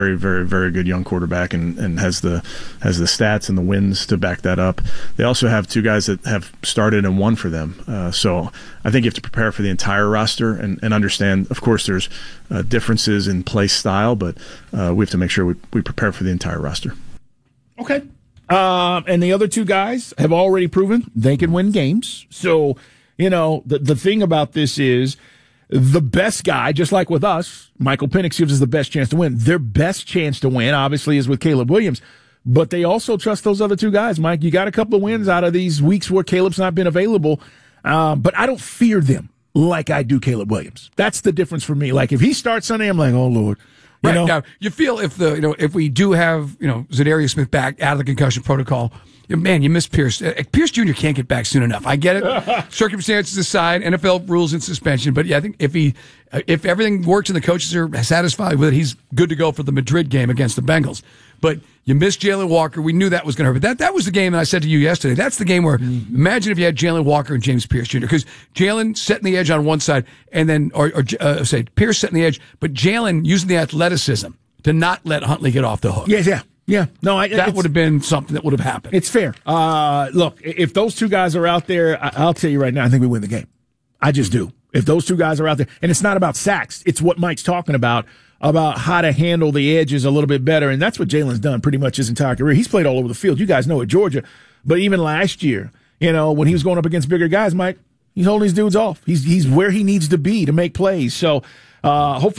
very, very, very good young quarterback and has the stats and the wins to back that up. They also have two guys that have started and won for them. So I think you have to prepare for the entire roster and understand, of course, there's differences in play style, but we have to make sure we prepare for the entire roster. Okay. And the other two guys have already proven they can win games. So, the thing about this is, the best guy, just like with us, Michael Penix gives us the best chance to win. Their best chance to win, obviously, is with Caleb Williams. But they also trust those other two guys, Mike. You got a couple of wins out of these weeks where Caleb's not been available. But I don't fear them like I do Caleb Williams. That's the difference for me. Like, if he starts Sunday, I'm like, oh, Lord. Right. Now, you feel if we do have, Zadarius Smith back out of the concussion protocol, man, you miss Pierce. Pierce Jr. can't get back soon enough. I get it. Circumstances aside, NFL rules and suspension. But yeah, I think if everything works and the coaches are satisfied with it, he's good to go for the Madrid game against the Bengals. But you miss Jalen Walker. We knew that was going to hurt. But that was the game, and I said to you yesterday, that's the game where imagine if you had Jalen Walker and James Pierce Jr. Because Jalen setting the edge on one side, and then say Pierce setting the edge, but Jalen using the athleticism to not let Huntley get off the hook. Yeah. No, that would have been something that would have happened. It's fair. Look, if those two guys are out there, I'll tell you right now, I think we win the game. I just do. If those two guys are out there, and it's not about sacks, it's what Mike's talking about how to handle the edges a little bit better, and that's what Jalen's done pretty much his entire career. He's played all over the field. You guys know at Georgia, but even last year, when he was going up against bigger guys, Mike, he's holding these dudes off. He's where he needs to be to make plays. So hopefully